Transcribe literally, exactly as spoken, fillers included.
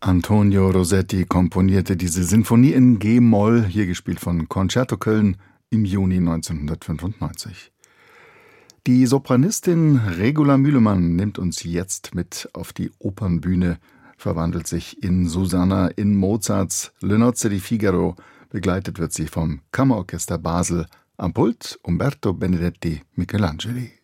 Antonio Rossetti komponierte diese Sinfonie in G-Moll, hier gespielt von Concerto Köln, im Juni neunzehnhundertfünfundneunzig. Die Sopranistin Regula Mühlemann nimmt uns jetzt mit auf die Opernbühne, verwandelt sich in Susanna in Mozarts Le Nozze di Figaro. Begleitet wird sie vom Kammerorchester Basel, am Pult Umberto Benedetti Michelangeli.